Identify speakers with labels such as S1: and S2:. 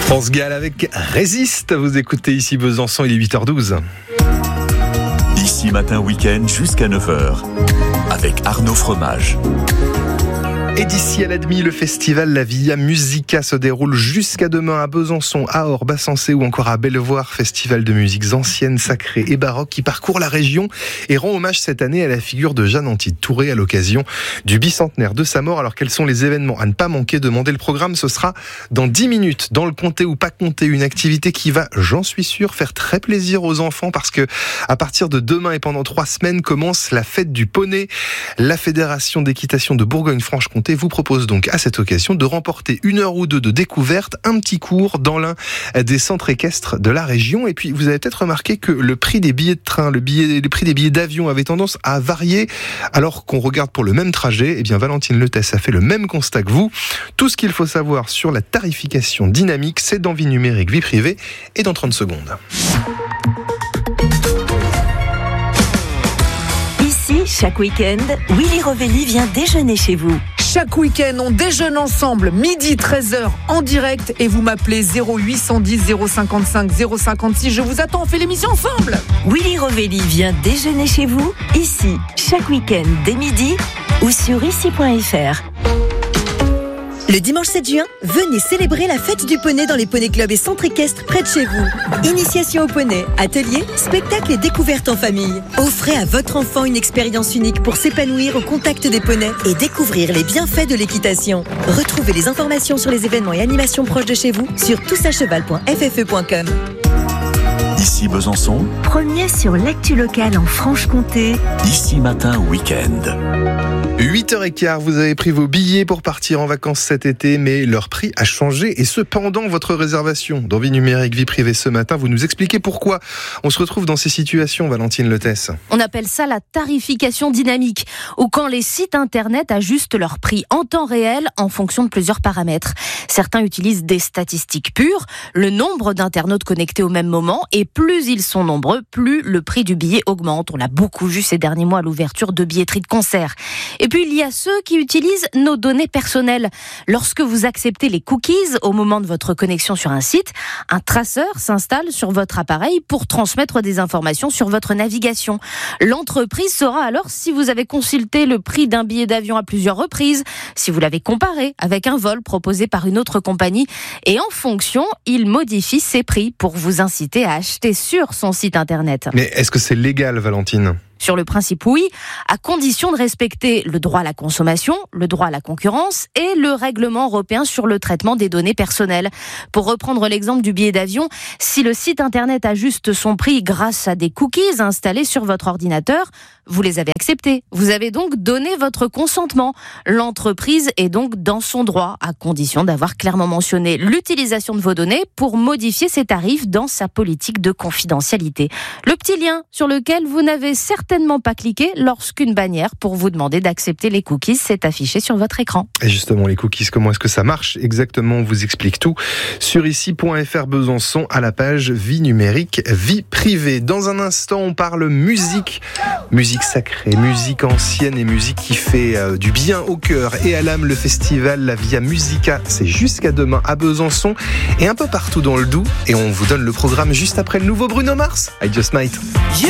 S1: France Gall avec Résiste. Vous écoutez ici Besançon, il est 8h12.
S2: Ici Matin Week-end jusqu'à 9h avec Arnaud Fromage.
S1: Et d'ici à la demi, le festival La Via Musica se déroule jusqu'à demain à Besançon, à Orbe, à Sensé ou encore à Bellevoire. Festival de musiques anciennes, sacrées et baroques qui parcourt la région et rend hommage cette année à la figure de Jeanne Antide-Touré à l'occasion du bicentenaire de sa mort. Alors quels sont les événements à ne pas manquer? Demandez le programme, ce sera dans 10 minutes. Dans le comté ou pas comté, une activité qui va, j'en suis sûr, faire très plaisir aux enfants parce que à partir de demain et pendant 3 semaines commence la fête du poney. La Fédération d'équitation de Bourgogne-Franche-Comté vous propose donc à cette occasion de remporter 1 heure ou 2 de découverte, un petit cours dans l'un des centres équestres de la région. Et puis vous avez peut-être remarqué que le prix des billets de train, le prix des billets d'avion avait tendance à varier alors qu'on regarde pour le même trajet. Eh bien Valentine Letès a fait le même constat que vous. Tout ce qu'il faut savoir sur la tarification dynamique, c'est dans Vie numérique, vie privée et dans 30 secondes.
S3: Chaque week-end, Willy Rovelli vient déjeuner chez vous.
S4: Chaque week-end, on déjeune ensemble, midi 13h en direct et vous m'appelez 0810 055 056. Je vous attends, on fait l'émission ensemble.
S3: Willy Rovelli vient déjeuner chez vous, ici, chaque week-end dès midi ou sur ici.fr. Le dimanche 7 juin, venez célébrer la fête du poney dans les poney clubs et centres équestres près de chez vous. Initiation au poney, ateliers, spectacles et découvertes en famille. Offrez à votre enfant une expérience unique pour s'épanouir au contact des poneys et découvrir les bienfaits de l'équitation. Retrouvez les informations sur les événements et animations proches de chez vous sur toutsacheval.ffe.com.
S2: Ici Besançon,
S3: Premier sur l'actu locale en Franche-Comté.
S2: Ici Matin Week-end.
S1: 8h15, vous avez pris vos billets pour partir en vacances cet été, mais leur prix a changé et cependant votre réservation dans Vie numérique, vie privée ce matin, vous nous expliquez pourquoi on se retrouve dans ces situations, Valentine Letès.
S5: On appelle ça la tarification dynamique, ou quand les sites internet ajustent leur prix en temps réel en fonction de plusieurs paramètres. Certains utilisent des statistiques pures, le nombre d'internautes connectés au même moment, et plus ils sont nombreux, plus le prix du billet augmente. On l'a beaucoup vu ces derniers mois à l'ouverture de billetteries de concerts. Et puis il y a ceux qui utilisent nos données personnelles. Lorsque vous acceptez les cookies au moment de votre connexion sur un site, un traceur s'installe sur votre appareil pour transmettre des informations sur votre navigation. L'entreprise saura alors si vous avez consulté le prix d'un billet d'avion à plusieurs reprises, si vous l'avez comparé avec un vol proposé par une autre compagnie, et en fonction, il modifie ses prix pour vous inciter à acheter sur son site internet.
S1: Mais est-ce que c'est légal, Valentine ?
S5: Sur le principe, oui, à condition de respecter le droit à la consommation, le droit à la concurrence et le règlement européen sur le traitement des données personnelles. Pour reprendre l'exemple du billet d'avion, si le site internet ajuste son prix grâce à des cookies installés sur votre ordinateur, vous les avez acceptés. Vous avez donc donné votre consentement. L'entreprise est donc dans son droit, à condition d'avoir clairement mentionné l'utilisation de vos données pour modifier ses tarifs dans sa politique de confidentialité. Le petit lien sur lequel vous n'avez certainement pas cliqué lorsqu'une bannière pour vous demander d'accepter les cookies s'est affichée sur votre écran.
S1: Et justement, les cookies, comment est-ce que ça marche exactement? On vous explique tout sur ici.fr Besançon à la page Vie numérique, vie privée. Dans un instant, on parle musique sacrée, musique ancienne et musique qui fait du bien au cœur et à l'âme. Le festival La Via Musica, c'est jusqu'à demain à Besançon et un peu partout dans le Doubs. Et on vous donne le programme juste après le nouveau Bruno Mars, I Just Might.